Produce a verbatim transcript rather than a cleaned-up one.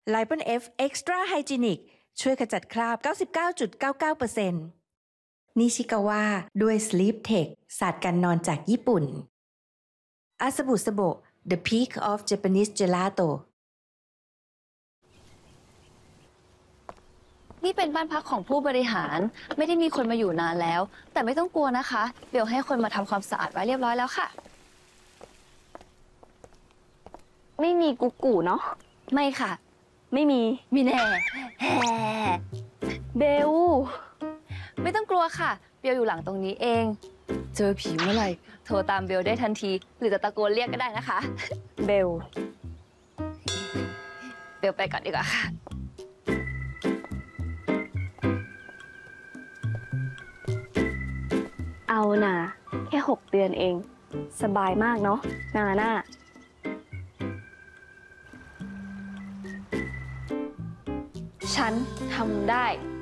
Liben F Extra Hygienic ช่วยขจัดคราบ เก้าสิบเก้าจุดเก้าเก้าเปอร์เซ็นต์ นิชิกาวะด้วย Sleep Tech ศาสตร์การนอนจากญี่ปุ่นอาซาบุสโบ The Peak of Japanese Gelato นี่เป็นบ้านพักของผู้บริหารไม่ได้มีคนมาอยู่นานแล้วแต่ไม่ต้องกลัวนะคะเบลให้คนมาทำความสะอาดไว้เรียบร้อยแล้วค่ะไม่มีกุ๊กกูเนาะไม่ค่ะไม่มีมีแน่แฮ่เบลไม่ต้องกลัวค่ะเบลอยู่หลังตรงนี้เองเจอผีเมื่อไหร่โทรตามเบลได้ทันทีหรือจะตะโกนเรียกก็ได้นะคะเบลเบลไปก่อนดีกว่าค่ะเอาน่ะแค่หกเดือนเองสบายมากเนาะนาน่าฉันทำได้